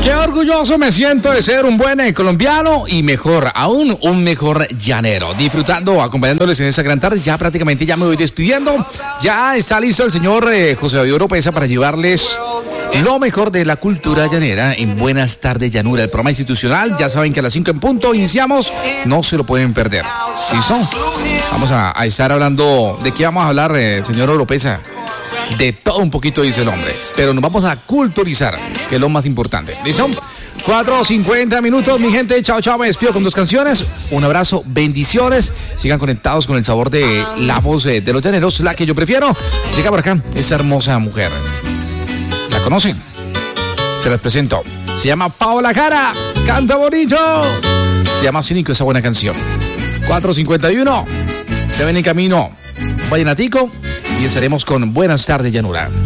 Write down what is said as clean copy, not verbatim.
Qué orgulloso me siento de ser un buen colombiano y mejor, aún un mejor llanero. Disfrutando, acompañándoles en esta gran tarde. Ya prácticamente ya me voy despidiendo. Ya está listo el señor José David Oropesa para llevarles lo mejor de la cultura llanera en Buenas Tardes Llanura, el programa institucional. Ya saben que a las 5 en punto iniciamos, no se lo pueden perder. ¿Listo? Vamos a estar hablando, ¿de qué vamos a hablar, señor Oropesa? De todo un poquito, dice el hombre, pero nos vamos a culturizar, que es lo más importante. ¿Listo? 4:50 minutos, mi gente. Chao, chao, me despido con 2 canciones. Un abrazo, bendiciones. Sigan conectados con el sabor de la voz de los llaneros, la que yo prefiero. Llega por acá esa hermosa mujer. ¿La conocen? Se las presento. Se llama Paola Jara. Canta bonito. Se llama Cínico esa buena canción. 4:51. Te ven en camino vallenatico y estaremos con Buenas Tardes Llanura.